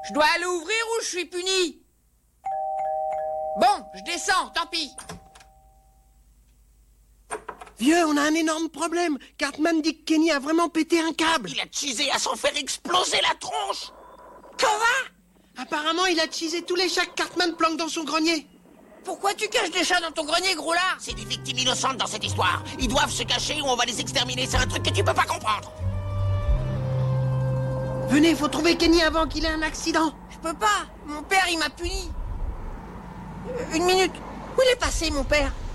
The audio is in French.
Je dois aller ouvrir ou je suis puni? Bon, je descends, tant pis. Vieux, on a un énorme problème. Cartman dit que Kenny a vraiment pété un câble. Il a cheesé à s'en faire exploser la tronche. Comment? Apparemment, il a cheesé tous les chats que Cartman planque dans son grenier. Pourquoi tu caches des chats dans ton grenier, gros lard? C'est des victimes innocentes dans cette histoire. Ils doivent se cacher ou on va les exterminer. C'est un truc que tu peux pas comprendre. Venez, faut trouver Kenny avant qu'il ait un accident. Je peux pas. Mon père, il m'a puni. Une minute. Où il est passé, mon père?